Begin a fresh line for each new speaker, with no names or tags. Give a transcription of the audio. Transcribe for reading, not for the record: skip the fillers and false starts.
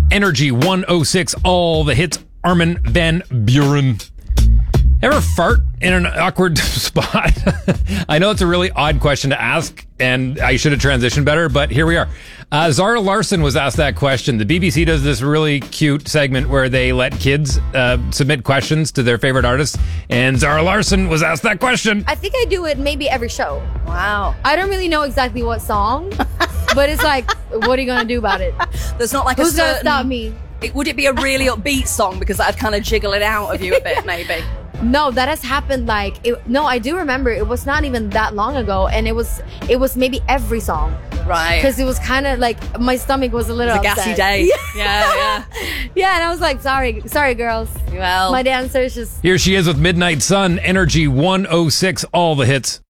Energy 106, all the hits. Armin van Buuren. Ever fart in an awkward spot? I know it's a really odd question to ask, and I should have transitioned better, but here we are. Zara Larsson was asked that question. The BBC does this really cute segment where they let kids submit questions to their favorite artists, and Zara Larsson was asked that question.
I think I do it maybe every show.
Wow.
I don't really know exactly what song, but it's like, what are you going to do about it?
There's not like
Who's
a
going to
certain...
stop me?
Would it be a really upbeat song? Because that'd kind of jiggle it out of you a bit, maybe.
No, that has happened I do remember it was not even that long ago, and it was maybe every song.
Right.
Because it was kind of like my stomach was a little
It was a
upset.
gassy day. Yeah.
Yeah, and I was like, sorry girls.
Well,
my dancer is just...
Here she is with Midnight Sun, Energy 106, all the hits.